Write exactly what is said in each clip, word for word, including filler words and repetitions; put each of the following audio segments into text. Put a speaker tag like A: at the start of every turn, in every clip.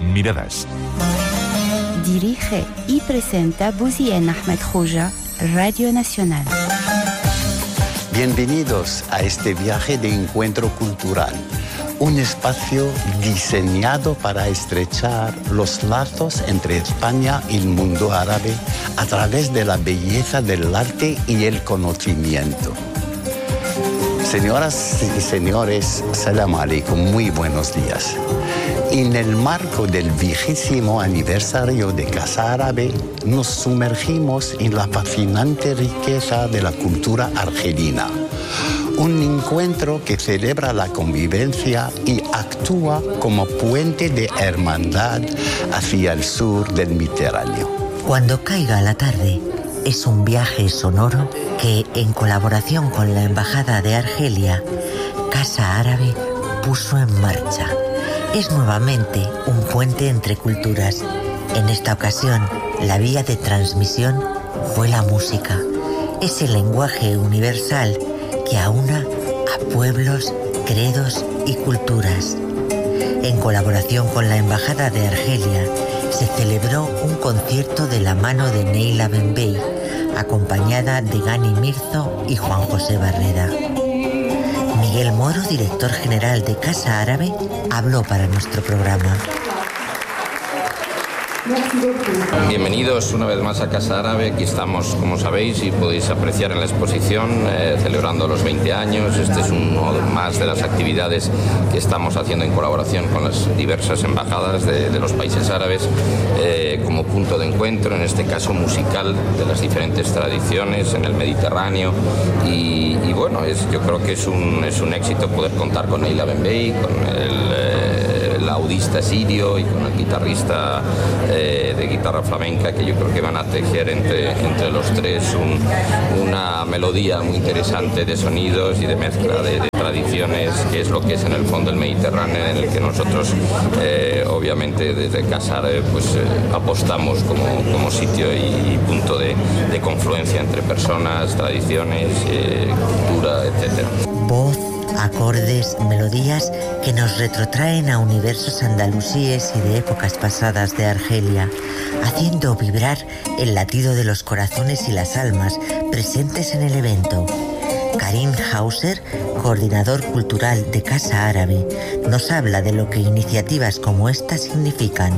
A: miradas.
B: Dirige y presenta Bouzien Ahmed Khouja, Radio Nacional.
C: Bienvenidos a este viaje de encuentro cultural, un espacio diseñado para estrechar los lazos entre España y el mundo árabe a través de la belleza del arte y el conocimiento. Señoras y señores, salam alaikum, muy buenos días. En el marco del vigésimo aniversario de Casa Árabe, nos sumergimos en la fascinante riqueza de la cultura argelina. Un encuentro que celebra la convivencia y actúa como puente de hermandad hacia el sur del Mediterráneo.
D: Cuando caiga la tarde, es un viaje sonoro que, en colaboración con la Embajada de Argelia, Casa Árabe puso en marcha. Es nuevamente un puente entre culturas. En esta ocasión, la vía de transmisión fue la música, ese lenguaje universal que aúna a pueblos, credos y culturas. En colaboración con la Embajada de Argelia, se celebró un concierto de la mano de Neila Benbey, acompañada de Gani Mirzo y Juan José Barreda. Miguel Moro, director general de Casa Árabe, habló para nuestro programa.
E: Bienvenidos una vez más a Casa Árabe. Aquí estamos, como sabéis, y podéis apreciar en la exposición, eh, celebrando los veinte años. Este es uno más de las actividades que estamos haciendo en colaboración con las diversas embajadas de, de los países árabes, eh, como punto de encuentro, en este caso musical, de las diferentes tradiciones en el Mediterráneo. Y, y bueno, es, yo creo que es un, es un éxito poder contar con Neila Benbey, con el... Eh, el laudista sirio y con el guitarrista eh, de guitarra flamenca, que yo creo que van a tejer entre, entre los tres un, una melodía muy interesante de sonidos y de mezcla de, de tradiciones, que es lo que es en el fondo el Mediterráneo, en el que nosotros eh, obviamente desde Casa Árabe pues eh, apostamos como, como sitio y, y punto de, de confluencia entre personas, tradiciones, eh, cultura, etcétera.
D: Voz, acordes, melodías que nos retrotraen a universos andalusíes y de épocas pasadas de Argelia, haciendo vibrar el latido de los corazones y las almas presentes en el evento. Karim Hauser, coordinador cultural de Casa Árabe, nos habla de lo que iniciativas como esta significan.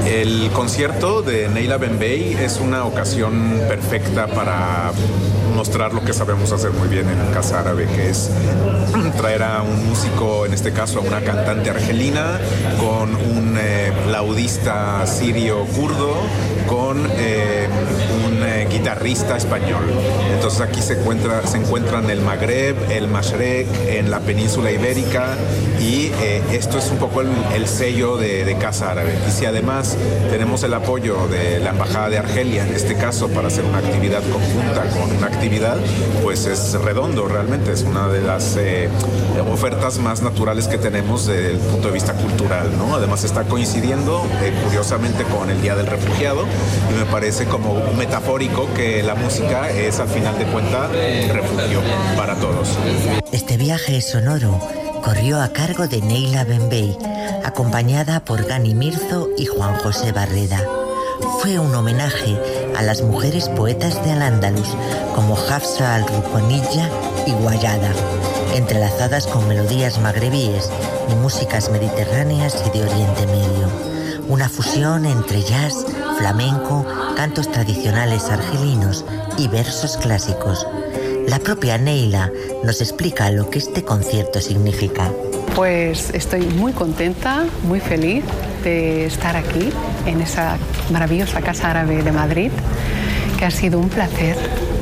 F: El concierto de Neila Benbey es una ocasión perfecta para mostrar lo que sabemos hacer muy bien en Casa Árabe, que es traer a un músico, en este caso a una cantante argelina, con un eh, laudista sirio kurdo, con eh, un eh, guitarrista español. Entonces aquí se, encuentra, se encuentran el Magreb, el Mashrek, en la península ibérica, y eh, esto es un poco el, el sello de, de Casa Árabe. Y si además tenemos el apoyo de la Embajada de Argelia, en este caso, para hacer una actividad conjunta con una actividad, pues es redondo realmente, es una de las eh, ofertas más naturales que tenemos desde el punto de vista cultural, ¿no? Además está coincidiendo eh, curiosamente con el Día del Refugiado, y me parece como metafórico que la música es al final de cuentas un refugio para todos.
D: Este viaje sonoro corrió a cargo de Neila Benbey, acompañada por Gani Mirzo y Juan José Barreda. Fue un homenaje a las mujeres poetas de Al-Ándalus como Hafsa al-Ruconilla y Guayada, entrelazadas con melodías magrebíes y músicas mediterráneas y de Oriente Medio. Una fusión entre jazz, flamenco, cantos tradicionales argelinos y versos clásicos. La propia Neila nos explica lo que este concierto significa.
G: Pues estoy muy contenta, muy feliz de estar aquí, en esa maravillosa Casa Árabe de Madrid, que ha sido un placer.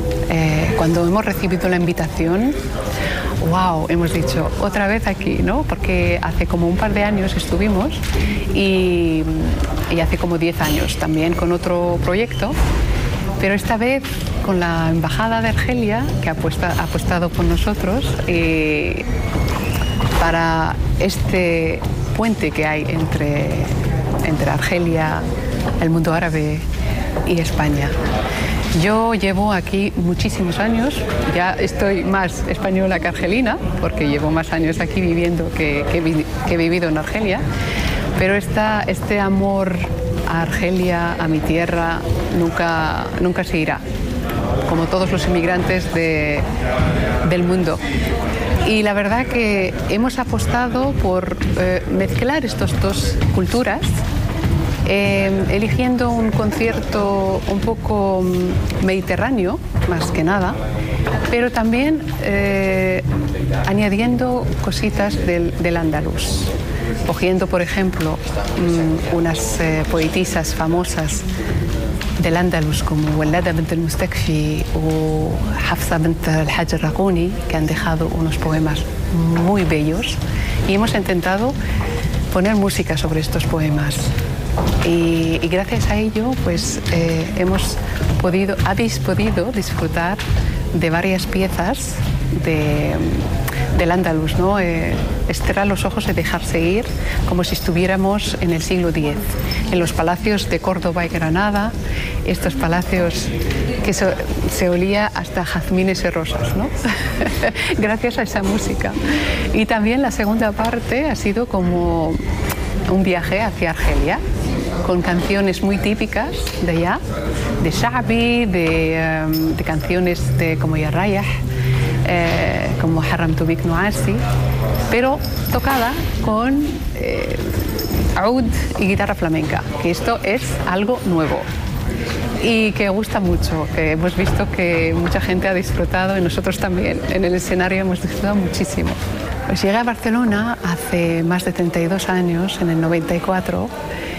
G: Eh, cuando hemos recibido la invitación, wow, hemos dicho, otra vez aquí, ¿no? Porque hace como un par de años estuvimos y, y hace como diez años también con otro proyecto, pero esta vez con la Embajada de Argelia, que ha, puesta, ha apostado por nosotros eh, para este puente que hay entre, entre Argelia, el mundo árabe y España. Yo llevo aquí muchísimos años, ya estoy más española que argelina, porque llevo más años aquí viviendo que, que, que he vivido en Argelia, pero esta, este amor a Argelia, a mi tierra, nunca, nunca se irá, como todos los inmigrantes de, del mundo. Y la verdad que hemos apostado por eh, mezclar estas dos culturas, eh, eligiendo un concierto un poco mediterráneo, más que nada, pero también eh, añadiendo cositas del, del andaluz. Cogiendo, por ejemplo, mmm, unas eh, poetisas famosas del Andalus como Walada bint al-Mustakfi o Hafsa bint al-Hajj al-Raquni, que han dejado unos poemas muy bellos, y hemos intentado poner música sobre estos poemas. Y, y gracias a ello, pues eh, hemos podido, habéis podido disfrutar de varias piezas de, del Andalus, ¿no? Eh, cerrar los ojos y dejarse ir, como si estuviéramos en el siglo diez, en los palacios de Córdoba y Granada, estos palacios que so, se olía hasta jazmines y rosas, ¿no? Gracias a esa música. Y también la segunda parte ha sido como un viaje hacia Argelia, con canciones muy típicas de allá, de Sha'bi, de, um, de canciones de, como Ya Rayah, eh, como Haramtu Bik Nuasi, pero tocada con eh, oud y guitarra flamenca, que esto es algo nuevo y que gusta mucho, que hemos visto que mucha gente ha disfrutado y nosotros también en el escenario hemos disfrutado muchísimo. Pues llegué a Barcelona hace más de treinta y dos años, en el noventa y cuatro,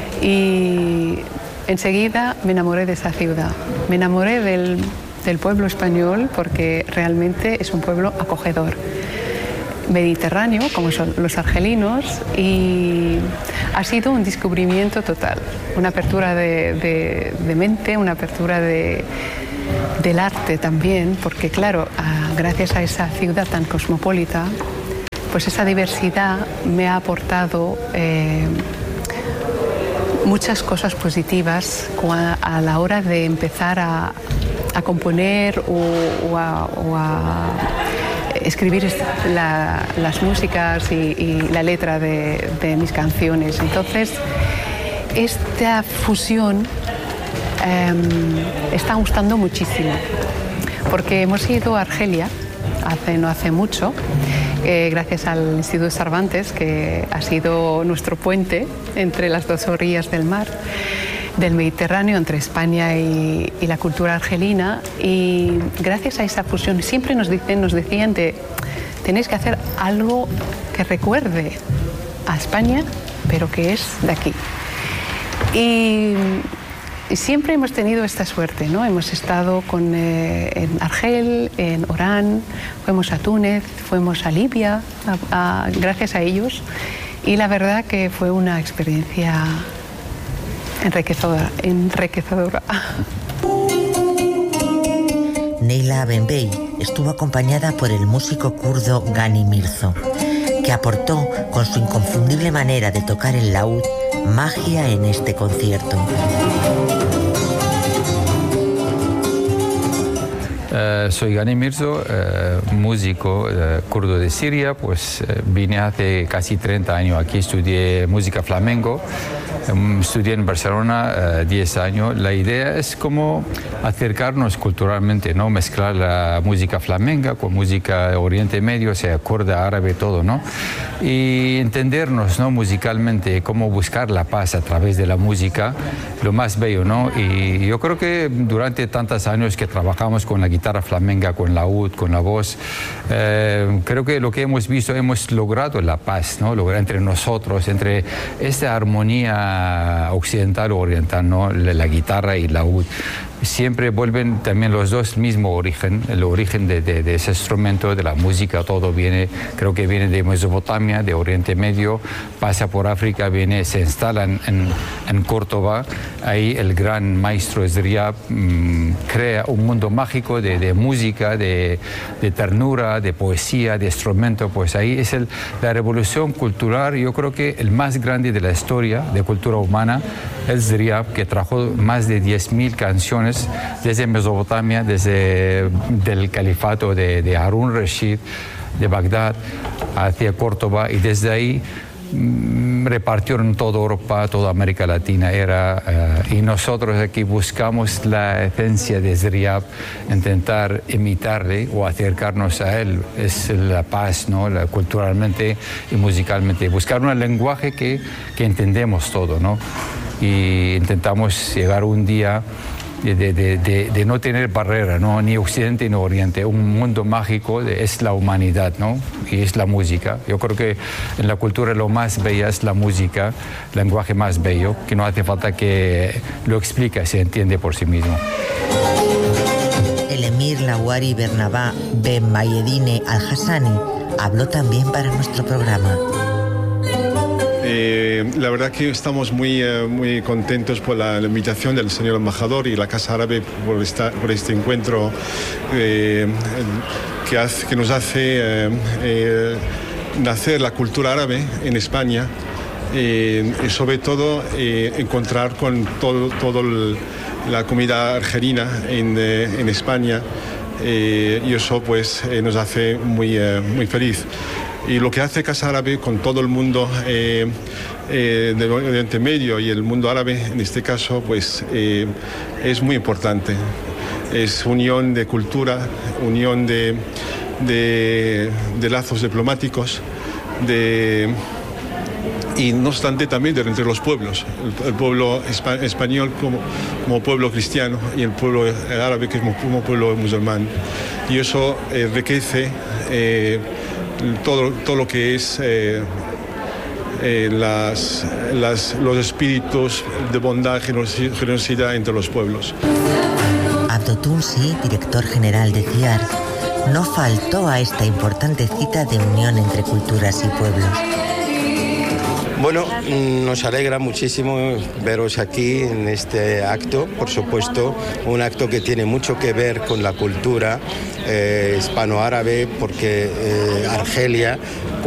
G: y enseguida me enamoré de esa ciudad. Me enamoré del, del pueblo español porque realmente es un pueblo acogedor, mediterráneo, como son los argelinos, y ha sido un descubrimiento total, una apertura de, de, de mente, una apertura de, del arte también, porque claro, a, gracias a esa ciudad tan cosmopolita, pues esa diversidad me ha aportado eh, muchas cosas positivas a la hora de empezar a, a componer o, o, a, o a escribir la, las músicas y, y la letra de, de mis canciones. Entonces, esta fusión eh, está gustando muchísimo, porque hemos ido a Argelia hace, no hace mucho, Eh, gracias al Instituto Cervantes, que ha sido nuestro puente entre las dos orillas del mar, del Mediterráneo, entre España y, y la cultura argelina. Y gracias a esa fusión siempre nos dicen, nos decían de tenéis que hacer algo que recuerde a España, pero que es de aquí. Y Y siempre hemos tenido esta suerte, ¿no? Hemos estado con, eh, en Argel, en Orán, fuimos a Túnez, fuimos a Libia, a, a, gracias a ellos. Y la verdad que fue una experiencia enriquecedora. enriquecedora.
D: Neyla Benbey estuvo acompañada por el músico kurdo Gani Mirzo, que aportó con su inconfundible manera de tocar el laúd magia en este concierto.
A: Uh, soy Gani Mirzo, uh, músico uh, kurdo de Siria, pues uh, vine hace casi treinta años aquí, estudié música flamenco, um, estudié en Barcelona uh, diez años. La idea es como acercarnos culturalmente, ¿no? Mezclar la música flamenca con música de Oriente Medio, o sea, kurda, árabe, todo, ¿no? Y entendernos, ¿no? Musicalmente, cómo buscar la paz a través de la música, lo más bello, ¿no? Y yo creo que durante tantos años que trabajamos con la guitarra flamenca, con la laúd, con la voz, eh, creo que lo que hemos visto, hemos logrado la paz, ¿no? Lograr entre nosotros, entre esta armonía occidental o oriental, ¿no? La, la guitarra y la laúd. Siempre vuelven también los dos mismo origen, el origen de, de, de ese instrumento, de la música, todo viene, creo que viene de Mesopotamia, de Oriente Medio, pasa por África, viene, se instala en, en, en Córdoba, ahí el gran maestro Esdriab mmm, crea un mundo mágico de, de música, de, de ternura, de poesía, de instrumento, pues ahí es el, la revolución cultural, yo creo que el más grande de la historia de cultura humana, Esdriab, que trajo más de diez mil canciones desde Mesopotamia, desde el califato de, de Harún Rashid, de Bagdad hacia Córdoba, y desde ahí repartió en toda Europa, toda América Latina era, uh, y nosotros aquí buscamos la esencia de Zriab, intentar imitarle o acercarnos a él, es la paz, ¿no? La, culturalmente y musicalmente, buscar un lenguaje que, que entendemos todo, ¿no? Y intentamos llegar un día De, de, de, de no tener barrera, ¿no? Ni Occidente ni Oriente, un mundo mágico de, es la humanidad, ¿no? Y es la música. Yo creo que en la cultura lo más bella es la música, el lenguaje más bello, que no hace falta que lo explique, se entiende por sí mismo.
D: El emir Lawari Bernabá Ben Mayedine Al-Hassani habló también para nuestro programa.
H: Eh, la verdad que estamos muy, eh, muy contentos por la, la invitación del señor embajador y la Casa Árabe por, esta, por este encuentro eh, que, hace, que nos hace eh, eh, nacer la cultura árabe en España eh, y sobre todo eh, encontrar con todo, todo el, la comunidad argelina en, eh, en España eh, y eso pues eh, nos hace muy, eh, muy feliz. Y lo que hace Casa Árabe con todo el mundo eh, eh, de Oriente Medio y el mundo árabe, en este caso, pues eh, es muy importante. Es unión de cultura, unión de, de, de lazos diplomáticos, de, y no obstante también de entre los pueblos, el, el pueblo espa, español como, como pueblo cristiano y el pueblo árabe que es como, como pueblo musulmán. Y eso eh, enriquece eh, Todo, todo lo que es eh, eh, las, las, los espíritus de bondad y generosidad entre los pueblos.
D: Abdo Tunsi, director general de C I A R, no faltó a esta importante cita de unión entre culturas y pueblos.
I: Bueno, nos alegra muchísimo veros aquí en este acto, por supuesto, un acto que tiene mucho que ver con la cultura eh, hispano-árabe, porque eh, Argelia